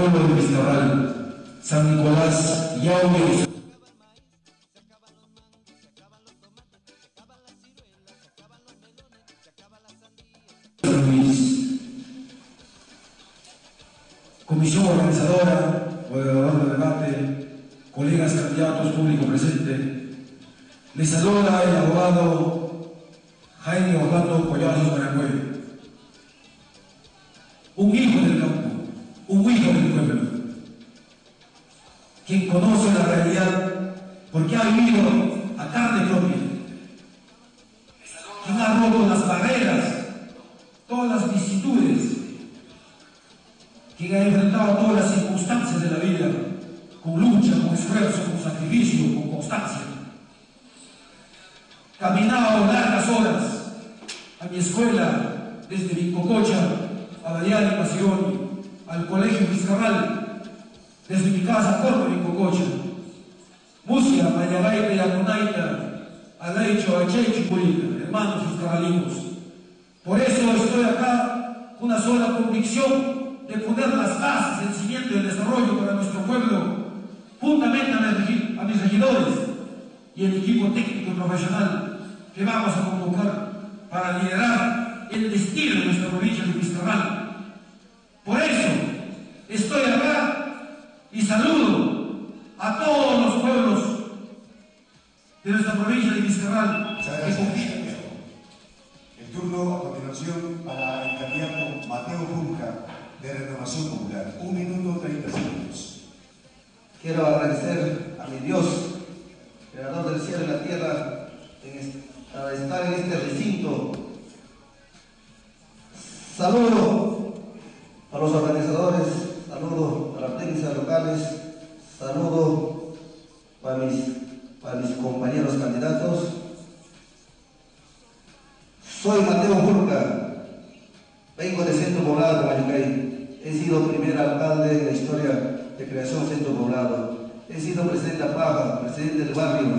pueblo de Vizcarral, San Nicolás, Yauyos. Comisión organizadora, moderador del debate, colegas candidatos, público presente, les saluda el abogado Jaime Orlando Collazos Marangüe, un hijo del campo, un hijo del pueblo, quien conoce la realidad porque ha vivido a carne propia, quien ha roto las barreras, todas las vicisitudes, quien ha enfrentado todas las circunstancias de la vida con lucha, con esfuerzo, con sacrificio, con constancia. Caminado largas horas a mi escuela desde Vincococha a la Diana Pasión, al colegio Vizcarral, desde mi casa Corno Vincococha, Musia, Mayabaita y Acunaita, Aleicho, Achecho y Purita, hermanos vizcarralinos. Por eso estoy acá, una sola convicción de poner las bases, el cimiento del desarrollo para nuestro pueblo, juntamente a mis regidores y el equipo técnico y profesional que vamos a convocar para liderar el destino de nuestra provincia de Vizcarral. Por eso estoy acá y saludo a todos los pueblos de nuestra provincia de Vizcarral. Muchas gracias. El turno a continuación para el candidato Mateo Junca, de Renovación Popular. 1 minuto 30 segundos. Quiero agradecer a mi Dios, creador del cielo y la tierra, para estar en este recinto. Saludo a los organizadores, saludo a las técnicas locales, saludo a mis compañeros candidatos. Soy Mateo Junca, vengo de Centro Poblado de Mayucay. He sido primer alcalde en la historia de creación Centro Poblado. He sido presidente de Paja, presidente del barrio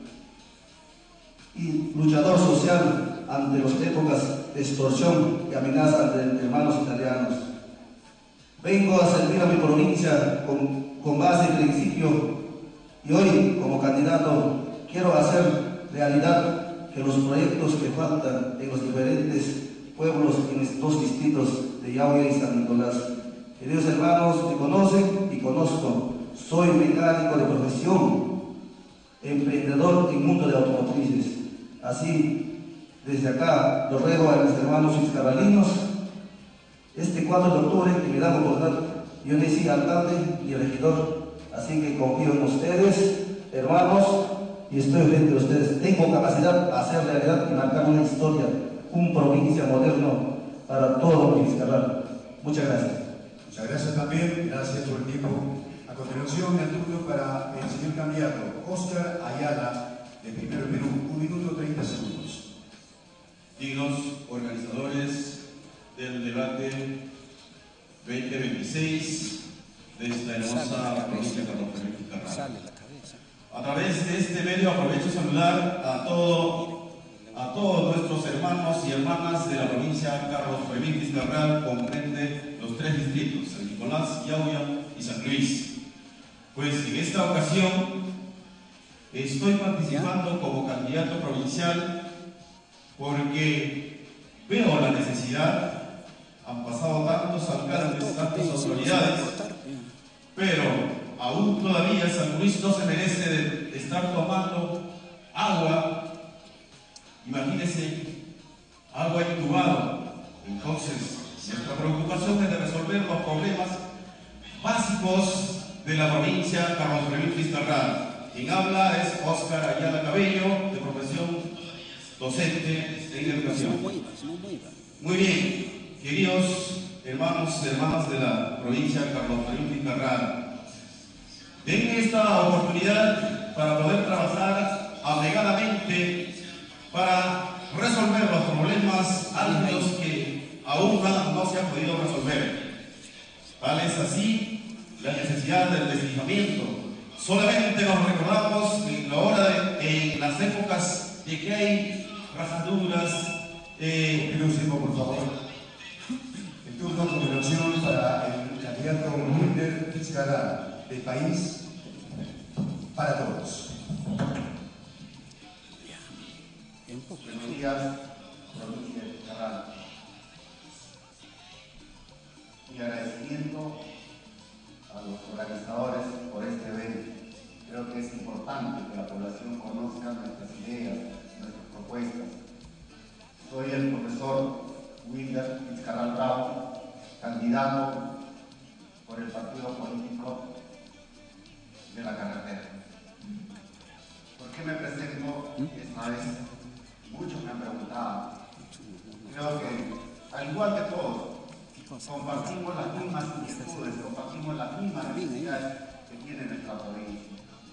y luchador social ante las épocas de extorsión y amenaza de hermanos italianos. Vengo a servir a mi provincia con base en principio y hoy, como candidato, quiero hacer realidad que los proyectos que faltan en los diferentes pueblos en estos distritos de Yauyos y San Nicolás. Queridos hermanos, me conocen y conozco. Soy mecánico de profesión, emprendedor en mundo de automotrices. Así, desde acá, lo ruego a mis hermanos vizcarralinos, este 4 de octubre que me dan oportunidad, yo no soy alcalde ni regidor, así que confío en ustedes, hermanos, y estoy frente a ustedes. Tengo capacidad de hacer realidad y marcar una historia, una provincia moderno para todo Vizcarral. Muchas gracias. Muchas gracias también, gracias por el tiempo. A continuación, el turno para el señor candidato Óscar Ayala, de Primero Perú. 1 minuto 30 segundos. Dignos organizadores del debate 2026 de esta hermosa provincia de Carlos Fermín Vizcarra. A través de este medio aprovecho saludar a todos nuestros hermanos y hermanas de la provincia Carlos Fermín Vizcarra, comprende los 3 distritos, San Nicolás, Yauya y San Luis. Pues en esta ocasión estoy participando como candidato provincial porque veo la necesidad. Han pasado tantos alcaldes, tantas autoridades, pero aún todavía San Luis no se merece de estar tomando agua. Imagínense, agua intubado. Entonces, nuestra preocupación es de resolver los problemas básicos de la provincia Carlos Fermín Vizcarra. Quien habla es Óscar Ayala Cabello, de profesión docente en educación. Muy bien, queridos hermanos y hermanas de la provincia Carlos Fermín Vizcarra, den esta oportunidad para poder trabajar abnegadamente para resolver los problemas álgidos que aún no se han podido resolver. Tal es así la necesidad del deslizamiento. Solamente nos recordamos en las épocas de que hay rajaduras. Por favor. El turno a continuación para el candidato Wilder Fitzcarrald, de País para Todos. Buenos días, provincia de Fitzcarrald. Mi agradecimiento a los organizadores por este evento. Creo que es importante que la población conozca nuestras ideas, nuestras propuestas. Soy el profesor Wilder Fitzcarrald Bravo, candidato por el partido político de la carretera. ¿Por qué me presento esta vez? Muchos me han preguntado. Creo que, al igual que todos, compartimos las mismas inquietudes, compartimos las mismas necesidades que tiene nuestra provincia.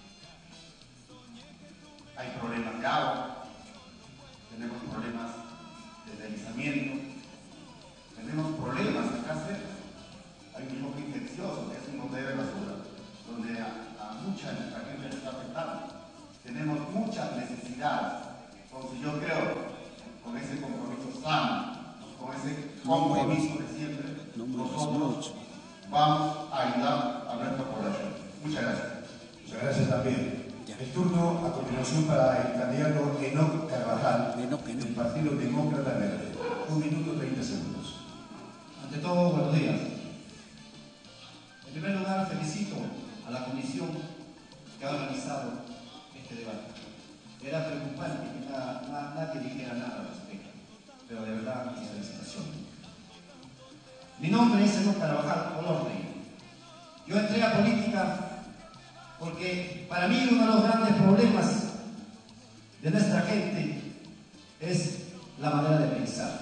Hay problemas de agua, tenemos problemas de deslizamiento, tenemos problemas acá cerca. Hay un foco infeccioso que es un botadero de basura, donde a mucha de nuestra gente le está afectando. Tenemos muchas necesidades. Entonces yo creo, con ese compromiso sano, con ese compromiso de siempre, nosotros vamos a ayudar a nuestra población. Muchas gracias. Muchas gracias también. El turno a continuación para el candidato Enoc Carvajal, del Partido Demócrata Verde. 1 minuto 30 segundos. Ante todo, buenos días. En primer lugar, felicito a la comisión que ha organizado este debate. Era preocupante que nadie dijera nada al respecto, pero de verdad, mis felicitaciones. Mi nombre es Enoc Carvajal Olorne. Yo entré a política porque para mí uno de los grandes problemas de nuestra gente es la manera de pensar.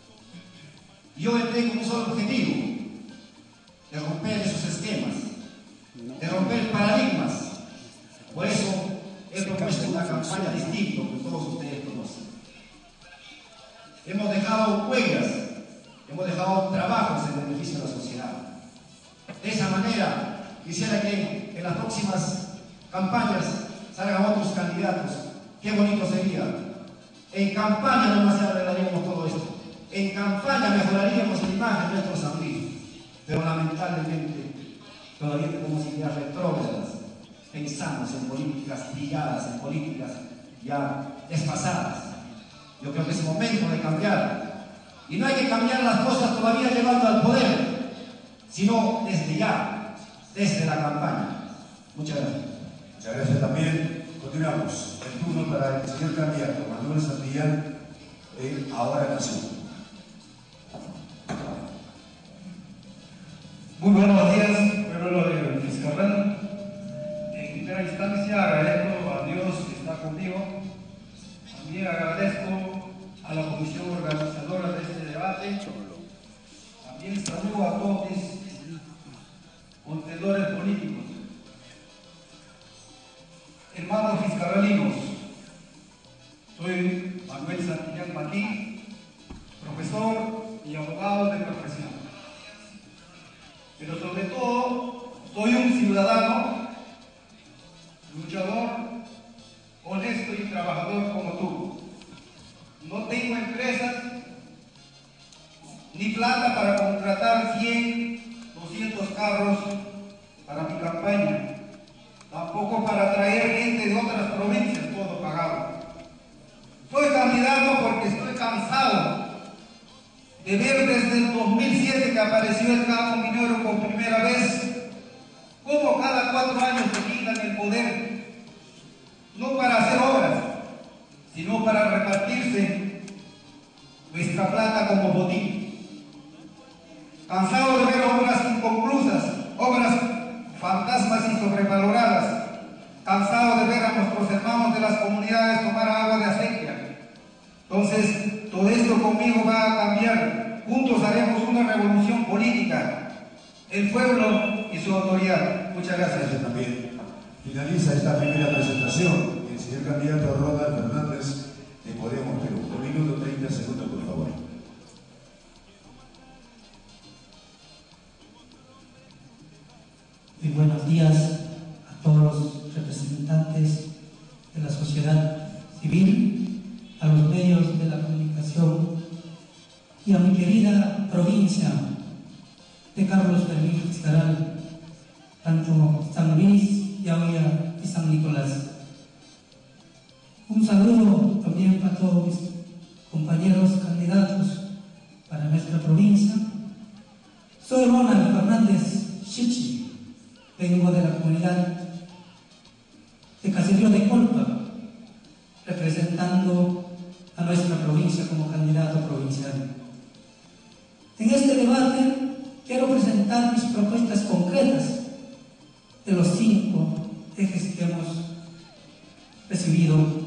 Yo entré con un solo objetivo, de romper esos esquemas, de romper paradigmas. Por eso he propuesto una campaña distinta que todos ustedes conocen. Hemos dejado huellas, hemos dejado trabajos en beneficio de la sociedad. De esa manera, quisiera que en las próximas campañas salgan otros candidatos. Qué bonito sería. En campaña nomás arreglaríamos todo esto. En campaña mejoraríamos la imagen de nuestros amigos. Pero lamentablemente todavía tenemos ideas retrógradas. Pensamos en políticas trilladas, en políticas ya desfasadas. Yo creo que es momento de cambiar. Y no hay que cambiar las cosas todavía llegando al poder, sino desde ya, desde la campaña. Muchas gracias. Muchas gracias también. Continuamos. El turno para el señor candidato Manuel Santillán, de Ahora Nación. Muy buenos días, pueblo de Fitzcarrald. En primera instancia agradezco a Dios que está conmigo. También agradezco a la comisión organizadora de este debate. También saludo a todos mis contendores políticos. Hermanos fitzcarralinos, soy Manuel Santillán Maquín, profesor y abogado de profesión. Pero sobre todo, soy un ciudadano, luchador, honesto y trabajador como tú. No tengo empresas ni plata para contratar 100, 200 carros para mi campaña. Tampoco para traer gente de otras provincias, todo pagado. Soy candidato porque estoy cansado de ver desde el 2007 que apareció el campo minero por primera vez, cómo cada 4 años se quitan el poder, no para hacer obras, sino para repartirse nuestra plata como botín. Cansado de ver obras inconclusas, obras fantasmas y sobrevaloradas, cansado de ver a nuestros hermanos de las comunidades tomar agua de acequia. Entonces, todo esto conmigo va a cambiar. Juntos haremos una revolución política. El pueblo y su autoridad. Muchas gracias. Gracias también. Finaliza esta primera presentación el señor candidato Ronald Fernández de Podemos Perú. 1 minuto 30 segundos, por favor. Muy buenos días a todos los representantes de la sociedad civil, a los medios de la comunicación y a mi querida provincia de Carlos Fermín Vizcarral, tanto San Luis, Yaoya y San Nicolás. Un saludo también para todos mis compañeros candidatos para nuestra provincia. Soy Ronald Fernández Chichi, vengo de la comunidad de Caserío de Colpa, representando a nuestra provincia como candidato provincial. En este debate quiero presentar mis propuestas concretas de los 5 ejes que hemos recibido